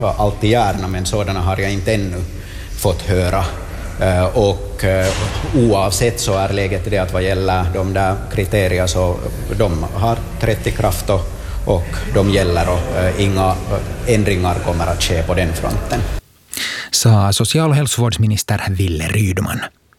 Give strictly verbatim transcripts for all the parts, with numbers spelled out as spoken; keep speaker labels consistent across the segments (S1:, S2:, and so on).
S1: Alltid gärna, men sådana har jag inte ännu fått höra. Och oavsett så är läget det att vad gäller de där kriterierna så de har trätt i kraft och, och de gäller och inga ändringar kommer att ske på den fronten.
S2: Sa social- och hälsovårdsminister Wille Rydman.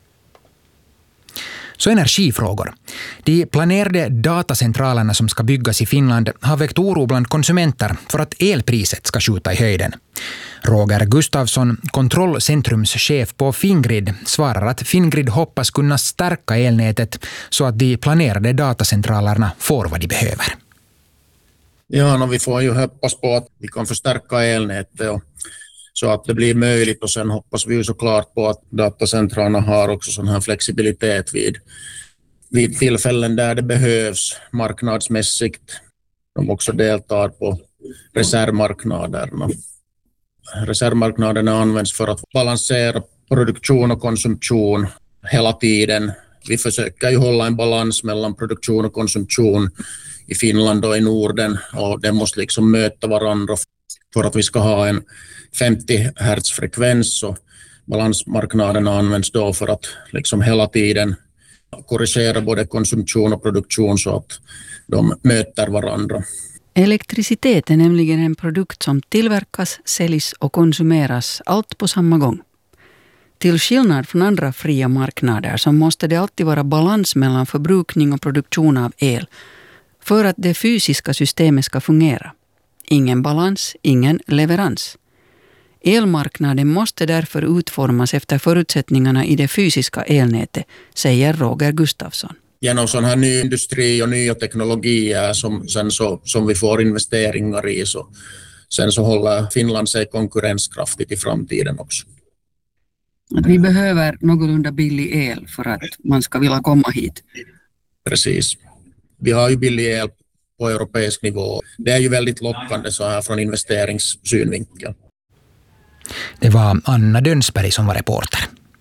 S2: Så energifrågor. De planerade datacentralerna som ska byggas i Finland har väckt oro bland konsumenter för att elpriset ska skjuta i höjden. Roger Gustafsson, kontrollcentrumschef på Fingrid, svarar att Fingrid hoppas kunna stärka elnätet så att de planerade datacentralerna får vad de behöver.
S3: Ja, no, vi får ju hoppas på att vi kan förstärka elnätet och så att det blir möjligt, och sen hoppas vi ju såklart på att datacentralerna har också sån här flexibilitet vid, vid tillfällen där det behövs marknadsmässigt. De också deltar på reservmarknaderna. Reservmarknaderna används för att balansera produktion och konsumtion hela tiden. Vi försöker ju hålla en balans mellan produktion och konsumtion i Finland och i Norden, och det måste liksom möta varandra för att vi ska ha en femtio hertz frekvens, och balansmarknaderna används då för att liksom hela tiden korrigera både konsumtion och produktion så att de möter varandra.
S4: Elektricitet är nämligen en produkt som tillverkas, säljs och konsumeras allt på samma gång. Till skillnad från andra fria marknader så måste det alltid vara balans mellan förbrukning och produktion av el för att det fysiska systemet ska fungera. Ingen balans, ingen leverans. Elmarknaden måste därför utformas efter förutsättningarna i det fysiska elnätet, säger Roger Gustafsson.
S3: Genom sån här ny industri och nya teknologier som, sen så, som vi får investeringar i, så sen så håller Finland sig konkurrenskraftigt i framtiden också.
S4: Att vi behöver någorlunda billig el för att man ska vilja komma hit.
S3: Precis. Vi har ju billig el på europeisk nivå. Det är ju väldigt lockande så här från investeringssynvinkel.
S2: Det var Anna Dönsberg som var reporter.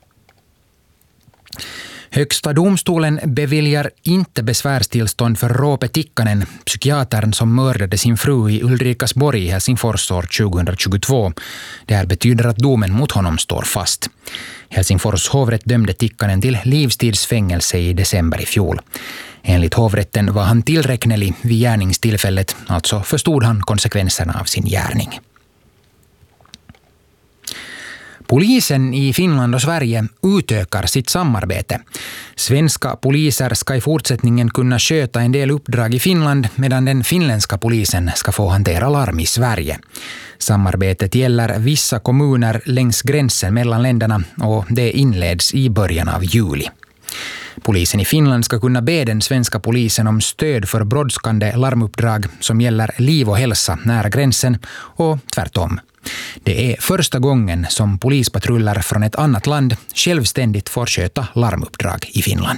S2: Högsta domstolen beviljar inte besvärstillstånd för Roope Tikkanen, psykiatern som mördade sin fru i Ulrikasborg i Helsingfors år tjugohundratjugotvå. Det här betyder att domen mot honom står fast. Helsingfors hovrätt dömde Tikkanen till livstidsfängelse i december i fjol. Enligt hovrätten var han tillräknelig vid gärningstillfället, alltså förstod han konsekvenserna av sin gärning. Polisen i Finland och Sverige utökar sitt samarbete. Svenska poliser ska i fortsättningen kunna sköta en del uppdrag i Finland medan den finländska polisen ska få hantera larm i Sverige. Samarbetet gäller vissa kommuner längs gränsen mellan länderna och det inleds i början av juli. Polisen i Finland ska kunna be den svenska polisen om stöd för brådskande larmuppdrag som gäller liv och hälsa nära gränsen och tvärtom. Det är första gången som polispatruller från ett annat land självständigt får sköta larmuppdrag i Finland.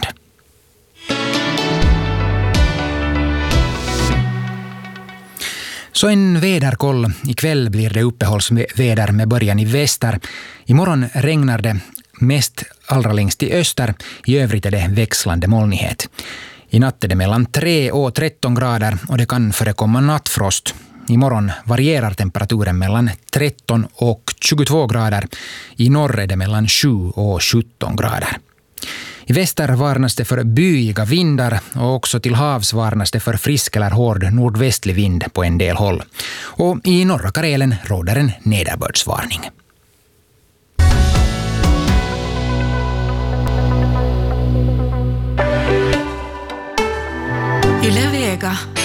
S2: Så en väderkoll. Ikväll blir det uppehållsväder med början i väster. Imorgon regnar det mest allra längst i öster. I övrigt är det växlande molnighet. I natt är det mellan tre och tretton grader och det kan förekomma nattfrost. Imorgon varierar temperaturen mellan tretton och tjugotvå grader. I norr är det mellan sju och sjutton grader. I väster varnas det för byiga vindar och också till havs varnas det för frisk eller hård nordvästlig vind på en del håll. Och i norra Karelen råder en nederbördsvarning.
S5: Yle Vega.